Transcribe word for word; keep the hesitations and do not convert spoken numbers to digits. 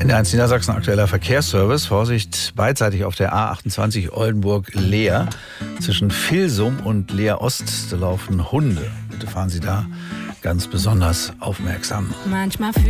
N eins Niedersachsen, aktueller Verkehrsservice. Vorsicht, beidseitig auf der A achtundzwanzig Oldenburg-Leer. Zwischen Vilsum und Leer Ost laufen Hunde. Bitte fahren Sie da ganz besonders aufmerksam. Manchmal